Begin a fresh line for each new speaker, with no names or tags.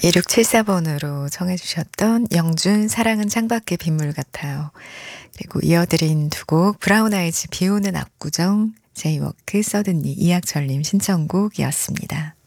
1674번으로 청해 주셨던 영준 사랑은 창밖의 빗물 같아요. 그리고 이어드린 두 곡 브라운 아이즈 비 오는 압구정, 제이워크 서든니 이학철님 신청곡이었습니다.